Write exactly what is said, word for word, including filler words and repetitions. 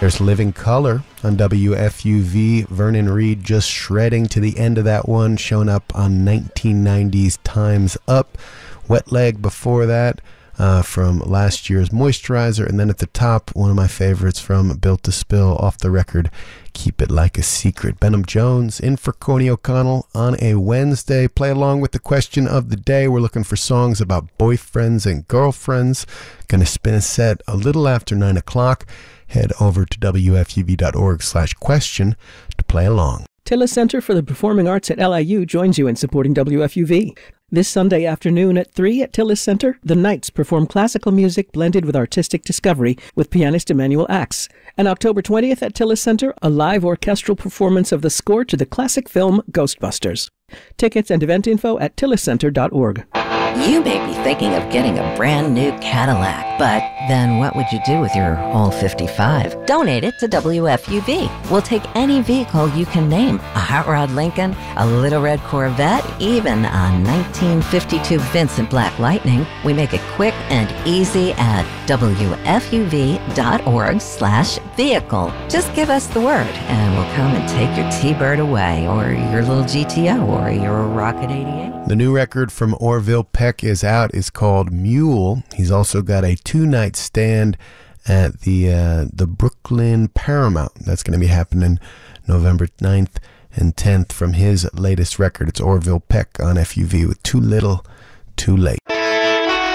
There's Living Color on W F U V. Vernon Reid just shredding to the end of that one, showing up on nineteen ninety's Time's Up. Wet Leg before that, uh, from last year's Moisturizer. And then at the top, one of my favorites from Built to Spill, off the record, Keep It Like a Secret. Benham Jones in for Coney O'Connell on a Wednesday. Play along with the question of the day. We're looking for songs about boyfriends and girlfriends. Gonna spin a set a little after nine o'clock. Head over to W F U V dot org slash question to play along. Tillis Center for the Performing Arts at L I U joins you in supporting W F U V. This Sunday afternoon at three at Tillis Center, the Knights perform classical music blended with artistic discovery with pianist Emmanuel Axe. And October twentieth at Tillis Center, a live orchestral performance of the score to the classic film Ghostbusters. Tickets and event info at tillis center dot org. You may be thinking of getting a brand new Cadillac, but then what would you do with your old fifty-five? Donate it to W F U V. We'll take any vehicle you can name. A hot rod Lincoln, a little red Corvette, even a nineteen fifty-two Vincent Black Lightning. We make it quick and easy at W F U V dot org slash vehicle. Just give us the word and we'll come and take your T-Bird away, or your little G T O, or your Rocket eighty-eight. The new record from Orville Peck is out. Is called Mule. He's also got a two-night stand at the uh, the Brooklyn Paramount. That's going to be happening November ninth and tenth from his latest record. It's Orville Peck on F U V with Too Little, Too Late.